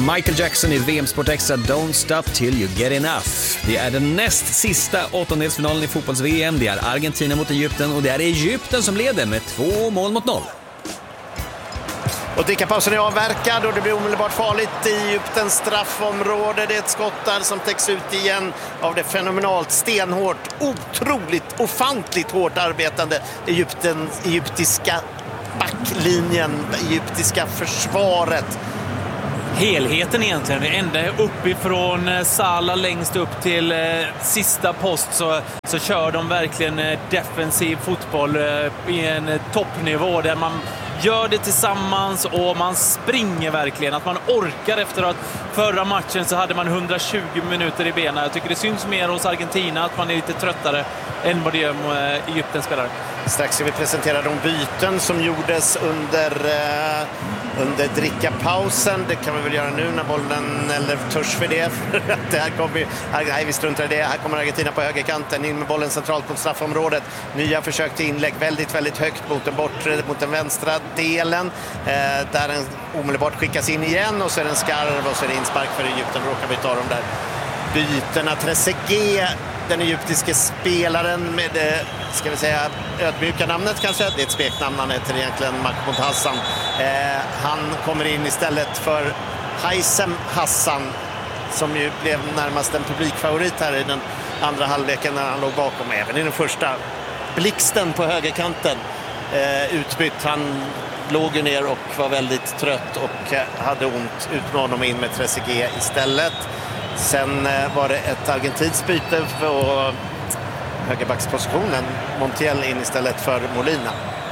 Michael Jackson i VM Sport Extra, Don't Stop Till You Get Enough. Det är den näst sista åttondelsfinalen i fotbolls-VM. Det är Argentina mot Egypten och det är Egypten som leder med 2-0. Och drickapausen är avverkad och det blir omedelbart farligt i Egyptens straffområde. Det är ett skott där som täcks ut igen av det fenomenalt stenhårt, otroligt, ofantligt hårt arbetande egyptiska backlinjen, egyptiska försvaret. Helheten egentligen, ända uppifrån Salah längst upp till sista post så kör de verkligen defensiv fotboll i en toppnivå där man gör det tillsammans och man springer verkligen. Att man orkar efter att förra matchen så hade man 120 minuter i benen. Jag tycker det syns mer hos Argentina att man är lite tröttare än vad det gör med Egyptens spelare. Strax ska vi presentera de byten som gjordes under drickapausen. Det kan vi väl göra nu när bollen, eller törs för det. Det här kommer vi struntar i det. Här kommer Argentina på högerkanten in med bollen centralt mot straffområdet. Nya försök till inlägg väldigt, väldigt högt mot den vänstra delen. Där den omedelbart skickas in igen och så är den skarv och så är det inspark för Egypten. Då råkar vi ta de där bytena. Trezeguet, den egyptiske spelaren med det, ska vi säga, ödmjuka namnet kanske. Det är ett speknamn, han heter egentligen Mahmoud Hassan. Han kommer in istället för Haysem Hassan som ju blev närmast en publikfavorit här i den andra halvleken när han låg bakom. Även i den första blixten på högerkanten utbytt. Han låg ju ner och var väldigt trött och hade ont. Ut med honom in med Trezeguet istället. Sen var det ett argentinskt byte på högerbackspositionen. Montiel in istället för Molina.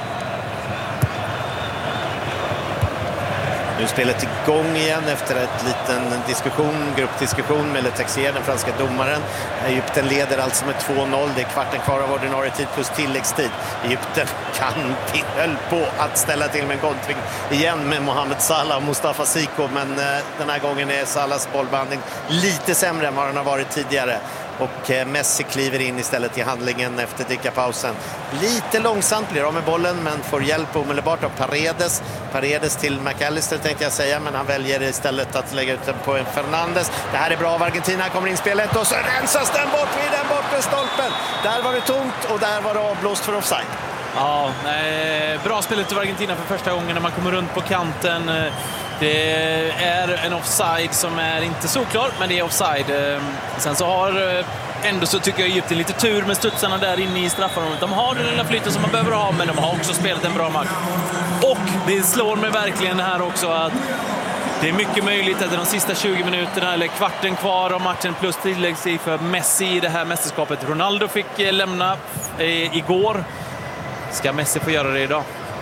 Nu är spelet igång igen efter ett liten gruppdiskussion med Le Texier, den franska domaren. Egypten leder alltså med 2-0. Det är kvarten kvar av ordinarie tid plus tilläggstid. Egypten höll på att ställa till med en kontring igen med Mohamed Salah och Mustafa Siko. Men den här gången är Salahs bollbehandling lite sämre än vad den har varit tidigare. Och Messi kliver in istället i handlingen efter drickapausen. Lite långsamt blir av med bollen men får hjälp omedelbart av Paredes till McAllister tänkte jag säga, men han väljer istället att lägga ut den på en Fernandes. Det här är bra av Argentina, kommer in spelet och så rensas den bort vid den bortre stolpen. Där var det tomt och där var det avblåst för offside. Ja, bra spelet av Argentina för första gången när man kommer runt på kanten. Det är en offside som är inte så klar, men det är offside. Sen så har ändå så tycker jag Egypten lite tur med studsarna där inne i straffområdet. De har den lilla flytten som man behöver ha, men de har också spelat en bra match. Och det slår mig verkligen här också att det är mycket möjligt att de sista 20 minuterna eller kvarten kvar av matchen plus tilläggstid för Messi i det här mästerskapet. Ronaldo fick lämna igår. Ska Messi få göra det idag?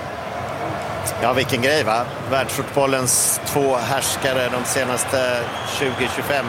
Ja, vilken grej va? Världsfotbollens två härskare de senaste 20-25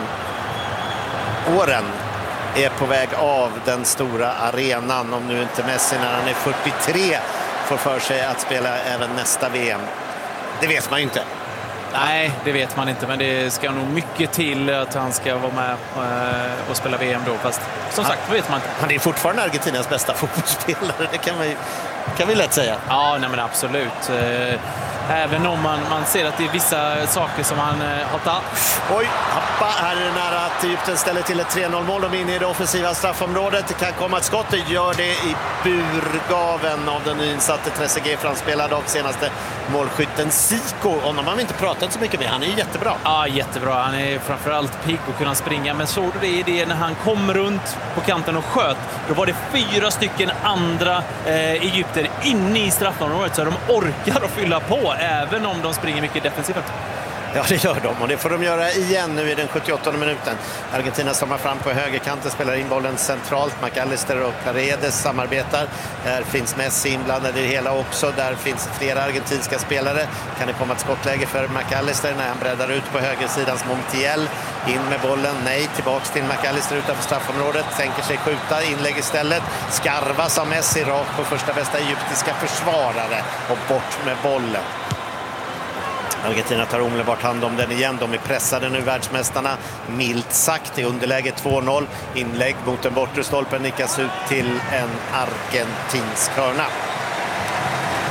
åren är på väg av den stora arenan. Om nu inte Messi när han är 43 får för sig att spela även nästa VM. Det vet man ju inte. Nej, det vet man inte, men det ska nog mycket till att han ska vara med och spela VM då. Fast som sagt, vet man inte. Han är fortfarande Argentinas bästa fotbollsspelare, det kan vi lätt säga. Ja, nej men absolut. Även om man ser att det är vissa saker som han har tagit. Oj, hoppa, här är det nära att Egypten ställer till ett 3-0-mål. De är inne i det offensiva straffområdet. Det kan komma ett skott, det gör det i burgaven av den nyinsatte Trezeguet, framspelad av senaste målskytten Siko. Honom har vi inte pratat så mycket med, han är ju jättebra. Ja, jättebra. Han är framförallt pigg och kunna springa. Men såg du det när han kom runt på kanten och sköt? Då var det 4 stycken andra egypter inne i straffområdet, så de orkar att fylla på även om de springer mycket defensivt. Ja, det gör de och det får de göra igen nu i den 78:e minuten. Argentina stammar fram på högerkanten, spelar in bollen centralt. McAllister och Paredes samarbetar. Där finns Messi inblandad i det hela också. Där finns flera argentinska spelare. Kan det komma ett skottläge för McAllister när han breddar ut på högersidans Montiel. In med bollen, nej, tillbaks till McAllister utanför straffområdet. Tänker sig skjuta, inlägg istället. Skarvas av Messi rakt på första bästa egyptiska försvarare och bort med bollen. Argentina tar omedelbart hand om den igen. De är pressade nu, världsmästarna. Milt sagt i underläge 2-0. Inlägg mot den bortre stolpen nickas ut till en argentinsk hörna.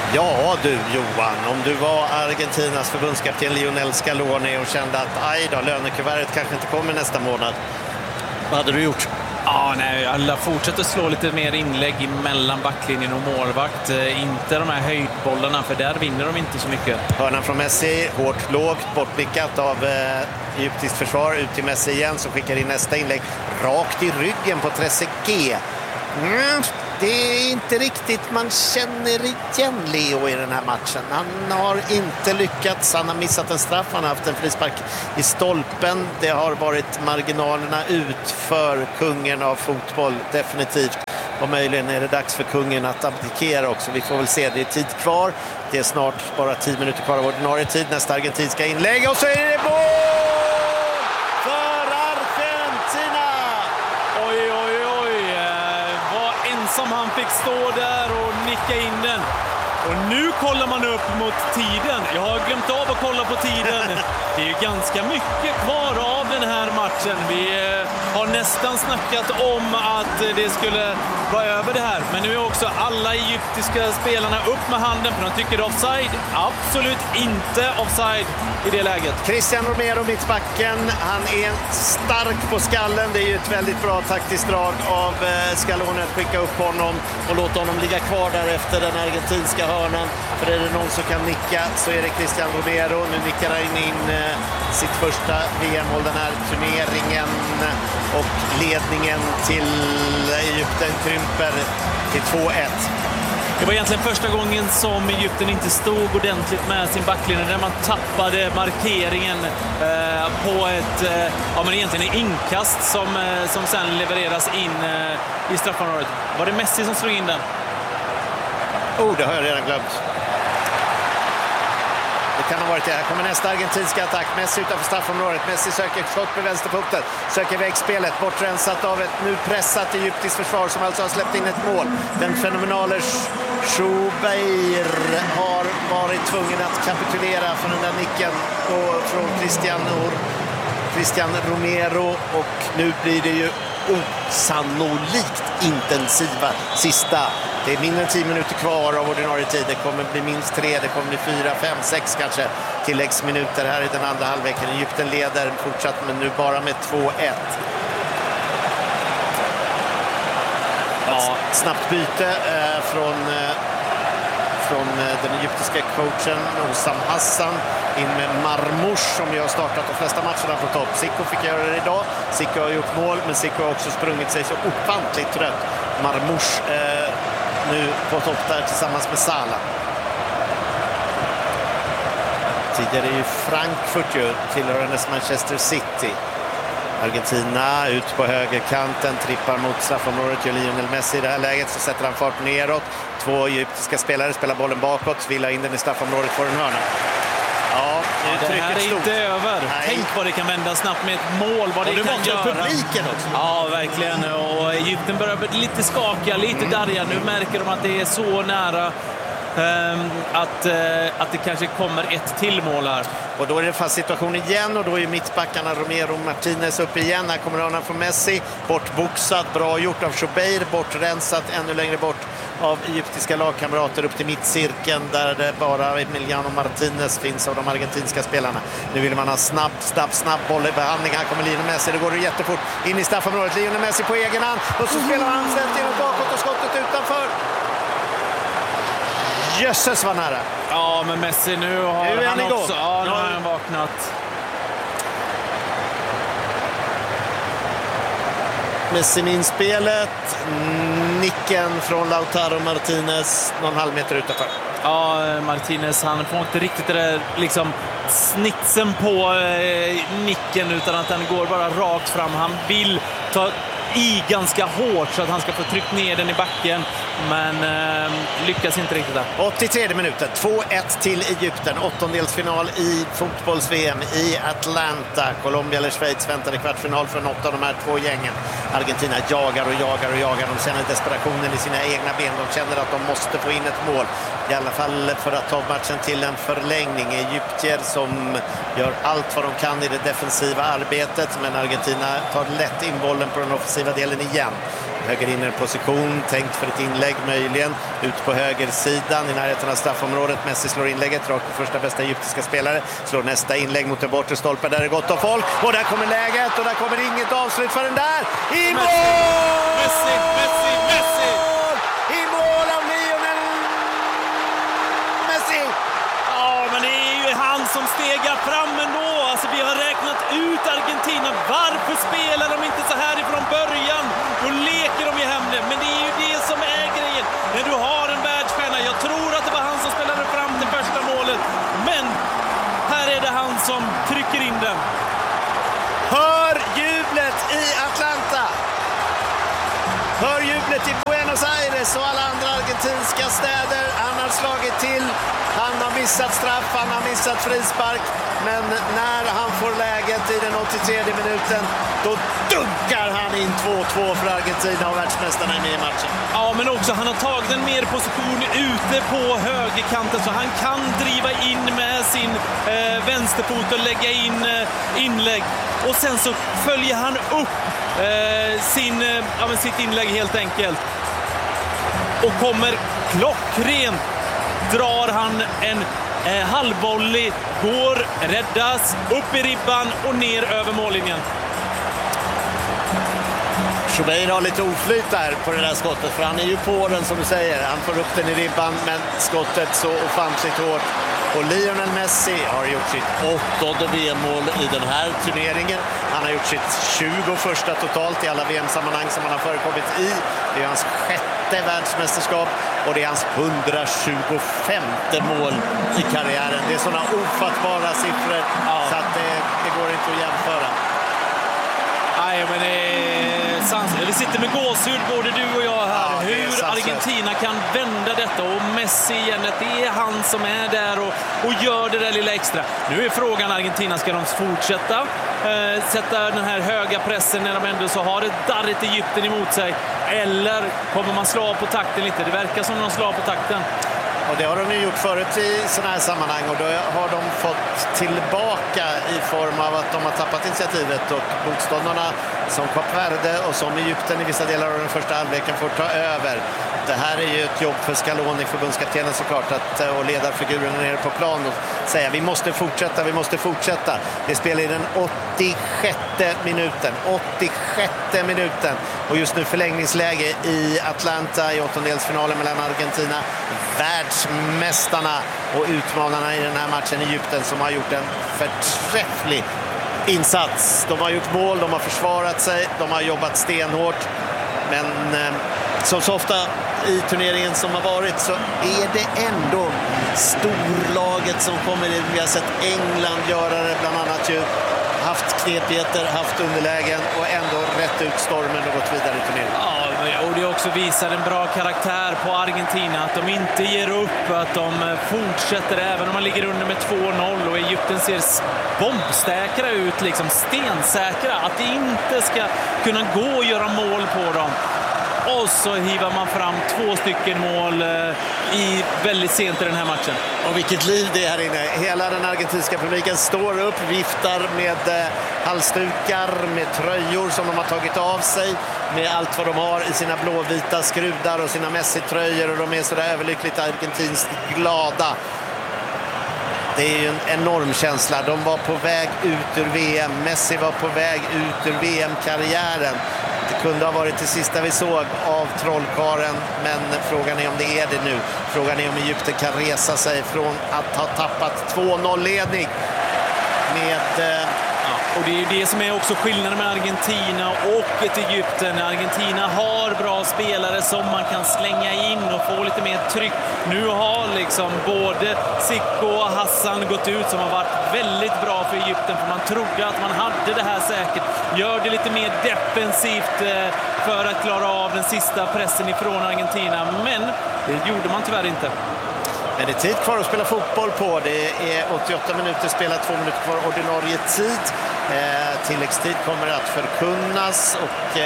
Ja du Johan, om du var Argentinas förbundskapten Lionel Scaloni och kände att aj då, lönekuvertet kanske inte kommer nästa månad, vad hade du gjort? Ja, nej, alla fortsätter slå lite mer inlägg mellan backlinjen och målvakt. Inte de här höjdbollarna, för där vinner de inte så mycket. Hörnan från Messi, hårt lågt, bortblickat av egyptiskt försvar, ut till Messi igen som skickar in nästa inlägg. Rakt i ryggen på Trezeguet. Det är inte riktigt man känner igen Leo i den här matchen. Han har inte lyckats, han har missat en straff, han har haft en frispark i stolpen. Det har varit marginalerna ut för kungen av fotboll, definitivt. Och möjligen är det dags för kungen att abdikera också. Vi får väl se, det är tid kvar. Det är snart bara 10 minuter kvar av ordinarie tid. Nästa argentinska inlägg och så är det mål! För Argentina! Oj, oj, oj. Vad ensam han fick stå där och nicka in den. Och nu kollar man upp mot tiden. Jag har glömt av att kolla på tiden. Det är ju ganska mycket kvar av den här matchen. Vi har nästan snackat om att det skulle vara över det här. Men nu är också alla egyptiska spelarna upp med handen, för de tycker det är offside. Absolut inte offside i det läget. Cristian Romero, mittbacken, han är stark på skallen. Det är ju ett väldigt bra taktiskt drag av Scaloni att skicka upp honom och låta honom ligga kvar där efter den argentinska hörnan. För är det någon som kan nicka så är det Cristian Romero. Nu nickar han in sitt första VM-mål den här turneringen, och ledningen till Egypten krymper till 2-1. Det var egentligen första gången som Egypten inte stod ordentligt med sin backlinje, där man tappade markeringen på ett egentligen en inkast som sen levereras in i straffområdet. Var det Messi som slog in den? Det har jag redan glömt. Det kan ha varit det. Här kommer nästa argentinska attack. Messi utanför straffområdet. Messi söker skott med vänsterfoten. Söker vägspelet. Bortrensat av ett nu pressat egyptiskt försvar som alltså har släppt in ett mål. Den fenomenale Schubeir har varit tvungen att kapitulera för den där nicken från Cristian Romero. Och nu blir det ju osannolikt intensiva sista. Det är mindre än 10 minuter kvar av ordinarie tid. Det kommer bli minst 3, det kommer bli 4, 5, 6 kanske tilläggsminuter här i den andra halvleken. Egypten leder fortsatt, men nu bara med 2-1. Ja, snabbt byte från den egyptiska coachen Osam Hassan in med Marmoush, som ju har startat de flesta matcherna på topp. Zico fick göra det idag. Zico har gjort mål, men Zico har också sprungit sig så ofantligt trött. Marmoush nu på topp där tillsammans med Salah. Tidigare är ju Frankfurt tillhörandes Manchester City. Argentina ut på högerkanten, trippar mot straffområdet, gör Lionel Messi i det här läget, så sätter han fart neråt. 2 egyptiska spelare spelar bollen bakåt, vill ha in den i straffområdet, får en hörna. Ja, det här är inte över. Nej. Tänk vad det kan vända snabbt med ett mål, vad det kan göra. Publiken också. Ja, verkligen. Och Egypten börjar bli lite skaka, lite darriga. Nu märker de att det är så nära att det kanske kommer ett till mål här. Och då är det fast situation igen, och då är mittbackarna Romero och Martinez upp igen. Här kommer hörnan från Messi, bortboxad, bra gjort av Schubeir, bortrensat ännu längre bort av egyptiska lagkamrater upp till mittcirkeln, där det bara Emiliano Martinez finns av de argentinska spelarna. Nu vill man ha snabb boll i behandling. Här kommer Lionel Messi, det går jättefort in i straffområdet. Lionel Messi på egen hand, och så spelar han snett in bakåt och skottet utanför. Jösses var nära. Ja, men Messi nu har han också. Ja, nu har han vaknat. Messi min spelet. Nicken från Lautaro Martinez någon halv meter utanför. Ja, Martinez, han får inte riktigt det där liksom snitsen på nicken, utan att den går bara rakt fram. Han vill ta i ganska hårt så att han ska få tryckt ner den i backen, men lyckas inte riktigt där. 83 minuten, 2-1 till Egypten. Åttondelsfinal i fotbolls-VM i Atlanta. Colombia eller Schweiz väntar i kvartsfinal för något av de här 2 gängen. Argentina jagar. De känner desperationen i sina egna ben. De känner att de måste få in ett mål, i alla fall för att ta matchen till en förlängning. Egyptier som gör allt vad de kan i det defensiva arbetet, men Argentina tar lätt in bollen på den offensiva delen igen. Höger innerposition, tänkt för ett inlägg möjligen. Ut på högersidan i närheten av straffområdet. Messi slår inlägget rakt på första bästa egyptiska spelare. Slår nästa inlägg mot den bortre stolpen där det är gott om folk. Och där kommer läget och där kommer inget avslut för den där. I mål! Messi! I mål av Lionel Messi! Ja, men det är ju han som stegar fram ändå. Alltså, vi har räknat ut Argentina. Varför spelar de inte så här ifrån början? Då leker de i hemmet. Men det är ju det som är grejen. När du har en världsstjärna. Jag tror att det var han som spelade fram till första målet. Men här är det han som trycker in den. Hör jublet i Atlanta! Hör jublet i Buenos Aires och alla andra argentinska städer. Han har slagit till. Han har missat straff, han har missat frispark. Men när han får läget i den 83 minuten, då dunkar han in 2-2 för Argentina och världsmästarna är med i matchen. Ja, men också han har tagit en mer position ute på högerkanten så han kan driva in med sin vänsterfot och lägga in inlägg. Och sen så följer han upp sitt inlägg helt enkelt. Och kommer klockrent. Drar han en halvvolley, går, räddas, upp i ribban och ner över mållinjen. Schubeir har lite oflyt där på det där skottet för han är ju på den som du säger. Han får upp den i ribban men skottet så ofantligt hårt. Och Lionel Messi har gjort sitt 8:e VM-mål i den här turneringen. Han har gjort sitt 21:a totalt i alla VM-sammanhang som han har förekommit i. Det är hans 6:e världsmästerskap och det är hans 125:e mål i karriären. Det är sådana ofattbara siffror så att det går inte att jämföra. Nej, men vi sitter med gåshud både du och jag här. Ja, hur Argentina kan vända detta och Messi igen. Det är han som är där och gör det där lilla extra. Nu är frågan Argentina, ska de fortsätta sätta den här höga pressen när de ändå så har ett darrigt Egypten emot sig? Eller kommer man slå av på takten lite? Det verkar som de slår av på takten. Och det har de ju gjort förut i sådana här sammanhang och då har de fått tillbaka i form av att de har tappat initiativet och motståndarna som Kap Verde och som Egypten i vissa delar av den första halvleken får ta över. Det här är ju ett jobb för Scaloni, förbundskaptenen såklart, och ledarfiguren nere på plan och säga vi måste fortsätta. Det spelar i den 86:e minuten. Och just nu förlängningsläge i Atlanta i åttondelsfinalen mellan Argentina, världsmästarna och utmanarna i den här matchen, Egypten, som har gjort en förträfflig insats. De har gjort mål, de har försvarat sig, de har jobbat stenhårt. Men som så ofta i turneringen som har varit så är det ändå storlaget som kommer in. Vi har sett England göra det bland annat ju. Haft knepigheter, haft underlägen och ändå rätt ut stormen och gått vidare i turneringen. Ja, och det också visar en bra karaktär på Argentina. Att de inte ger upp, att de fortsätter även om man ligger under med 2-0. Och Egypten ser bombsäkra ut, liksom stensäkra. Att det inte ska kunna gå att göra mål på dem. Och så hivar man fram 2 stycken mål i väldigt sent i den här matchen. Och vilket liv det är här inne. Hela den argentinska publiken står upp, viftar med halsdukar, med tröjor som de har tagit av sig, med allt vad de har i sina blåvita skrudar och sina Messi-tröjor, och de är sådär överlyckligt argentinskt glada. Det är ju en enorm känsla. De var på väg ut ur VM. Messi var på väg ut ur VM-karriären. Det kunde ha varit det sista vi såg av trollkaren, men frågan är om det är det nu. Frågan är om Egypten kan resa sig från att ha tappat 2-0-ledning med... Och det är ju det som är också skillnaden med Argentina och ett Egypten. Argentina har bra spelare som man kan slänga in och få lite mer tryck. Nu har liksom både Zico och Hassan gått ut som har varit väldigt bra för Egypten, för man trodde att man hade det här säkert. Gör det lite mer defensivt för att klara av den sista pressen ifrån Argentina, men det gjorde man tyvärr inte. Men det är tid kvar att spela fotboll på. Det är 88 minuter spelat, 2 minuter kvar ordinarie tid. Tilläggstid kommer att förkunnas och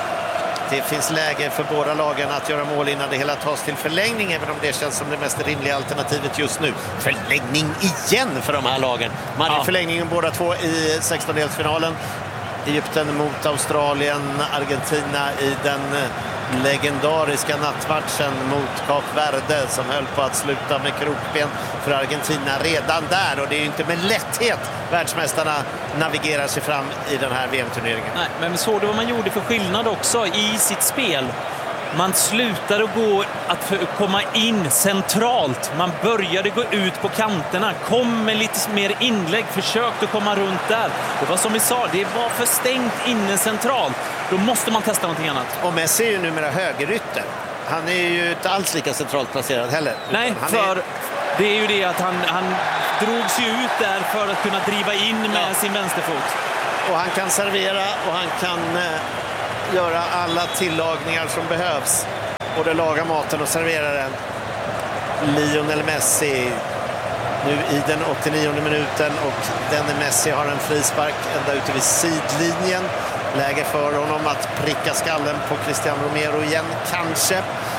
det finns läge för båda lagen att göra mål innan det hela tas till förlängning, även om det känns som det mest rimliga alternativet just nu. Förlängning igen för de här lagen. Man hade förlängningen båda två i 16-delsfinalen. Egypten mot Australien, Argentina i den legendariska nattmatchen mot Kap Verde som höll på att sluta med krokben för Argentina redan där, och det är ju inte med lätthet världsmästarna navigerar sig fram i den här VM-turneringen. Nej, men såg du vad man gjorde för skillnad också i sitt spel? Man slutade gå att komma in centralt. Man började gå ut på kanterna, kom med lite mer inlägg, försökte komma runt där. Det var som vi sa, det var för stängt inne centralt. Då måste man testa någonting annat. Och Messi är ju numera högerytter. Han är ju inte alls lika centralt placerad heller. Nej, det är ju det att han drog sig ut där för att kunna driva in med sin vänsterfot. Och han kan servera och han kan göra alla tillagningar som behövs. Både laga maten och servera den. Lionel Messi nu i den 89:e minuten, och denne Messi har en frispark ända ute vid sidlinjen. Läge för honom att pricka skallen på Cristiano Romero igen, kanske.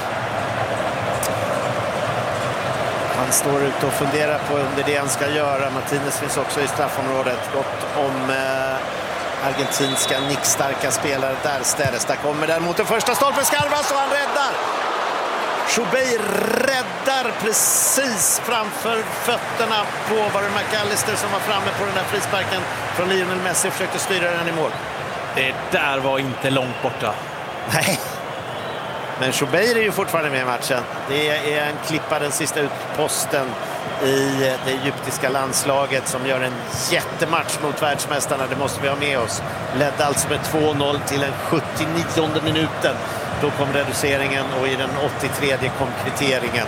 Han står ute och funderar på under det han ska göra. Martinez finns också i straffområdet. Gott om argentinska nickstarka spelare där ställs. Där kommer däremot den första stolpen, Skarvas, och han räddar. Choubeir räddar precis framför fötterna på McAllister som var framme på den där frisparken från Lionel Messi och försökte styra den i mål. Det där var inte långt borta. Nej. Men Choubeir är ju fortfarande med i matchen. Det är en klippa, den sista utposten i det egyptiska landslaget som gör en jättematch mot världsmästarna. Det måste vi ha med oss. Ledde alltså med 2-0 till den 79:e minuten. Då kom reduceringen och i den 83:e kom kvitteringen.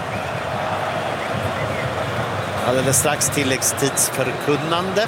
Alldeles strax tilläggstidsförkunnande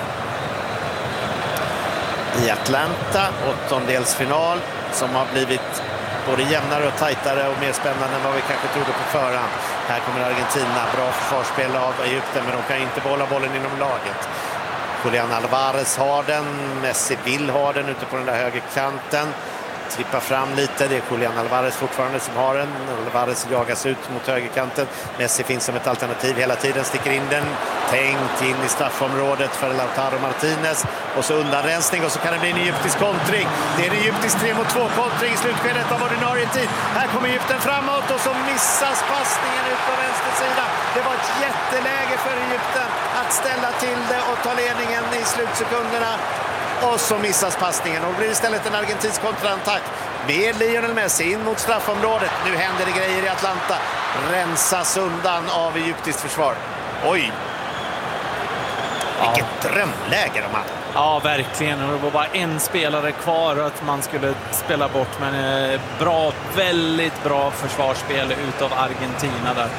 i Atlanta, åttondelsfinal som har blivit både jämnare och tajtare och mer spännande än vad vi kanske trodde på förhand. Här kommer Argentina, bra försvarsspel av Egypten, men de kan inte behålla bollen inom laget. Julian Alvarez har den, Messi vill ha den ute på den där högerkanten. Trippar fram lite, det är Julian Alvarez fortfarande som har den. Alvarez jagas ut mot högerkanten. Messi finns som ett alternativ hela tiden, sticker in den. Tänkt in i straffområdet för Lautaro Martinez. Och så undanrensning och så kan det bli en egyptisk kontring. Det är en egyptisk 3-mot-2-kontring i slutskedet av ordinarie tid. Här kommer Egypten framåt och så missas passningen ut på vänster sida. Det var ett jätteläge för Egypten att ställa till det och ta ledningen i slutsekunderna. Och så missas passningen och det blir istället en argentinsk kontrattack med Lionel Messi in mot straffområdet. Nu händer det grejer i Atlanta. Rensas undan av egyptiskt försvar. Oj! Vilket drömläge de hade. Ja, verkligen. Och det var bara en spelare kvar att man skulle spela bort. Men bra, väldigt bra försvarsspel utav Argentina där.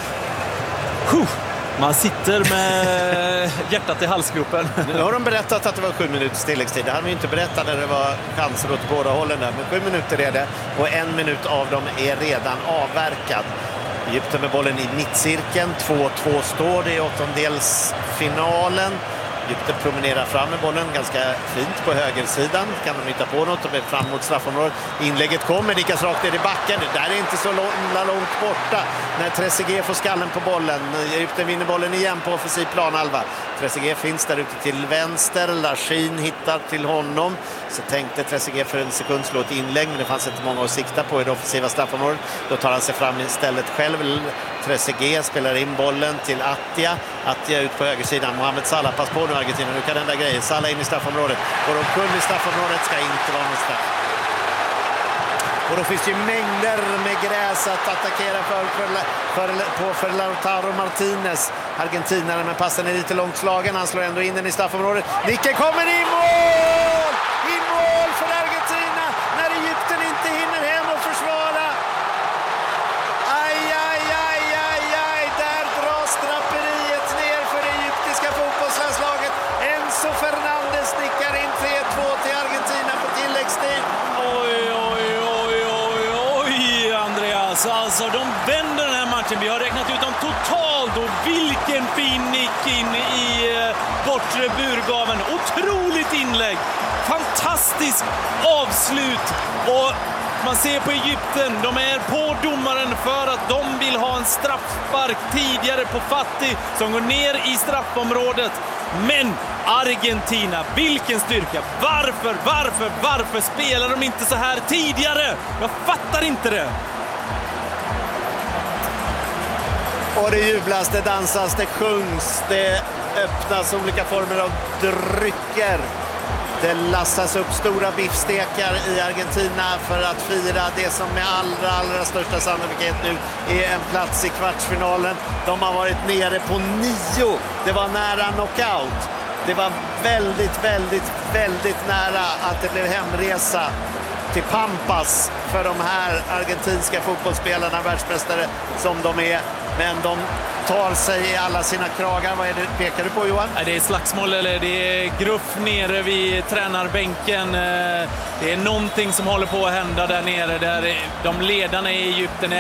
Man sitter med hjärtat i halsgropen. Nu har de berättat att det var 7 minuters tilläggstid. Det hade vi inte berättat när det var chanser åt båda hållen där. Men 7 minuter är det och 1 minut av dem är redan avverkad. Egypten med bollen i mittcirkeln. 2-2 står det i åttondelsfinalen. Egypten promenerar fram med bollen ganska fint på högersidan. Kan de hitta på något och blir fram mot straffområdet. Inlägget kommer, Nikas rakt ner i backen. Det där är inte så långt borta när Trezeguet får skallen på bollen. Egypten vinner bollen igen på offensiv planhalva. Trezeguet finns där ute till vänster. Lachin hittar till honom. Så tänkte Trezeguet för en sekund slå ett inlägg, men det fanns inte många att sikta på i det offensiva straffområdet. Då tar han sig fram istället själv. Trezeguet spelar in bollen till Attia. Attia ut på högersidan. Mohamed Salah, pass på nu Argentina. Nu kan den där grejen. Salah in i straffområdet. Och de kunde i straffområdet ska inte vara någon straff. Och då finns det ju mängder med gräs att attackera för Lautaro Martinez. Argentinaren, men passen är lite långt slagen. Han slår ändå in den i straffområdet. Nicken kommer i mål! I mål för Argentina när Egypten inte hinner hem och försvara. Aj, aj, aj, aj, aj. Där dras draperiet ner för det egyptiska fotbollslandslaget. Enzo Fernandez nickar in 3-2 till Argentina på tilläggstid. Oj, oj, oj, oj, oj, Andreas. Alltså, de vänder den här matchen. Vi har räknat ut dem totalt och vilken fin nick in i bortre burgaven. Otroligt inlägg. Fantastisk avslut och Man ser på Egypten, de är på domaren för att de vill ha en straffspark tidigare på Fati som går ner i straffområdet. Men Argentina, vilken styrka! Varför spelar de inte så här tidigare? Jag fattar inte det. Och det jublas, det dansas, det sjungs, det öppnas olika former av drycker. Det lassas upp stora biffstekar i Argentina för att fira det som med allra största sannolikhet nu är en plats i kvartsfinalen. De har varit nere på 9. Det var nära knockout. Det var väldigt nära att det blev hemresa till Pampas för de här argentinska fotbollsspelarna, världsmästare som de är. Men de tar sig i alla sina kragar. Vad är det pekar du på, Johan? Det är slagsmål eller det är gruff nere vid tränarbänken. Det är någonting som håller på att hända där nere. Där de ledarna i Egypten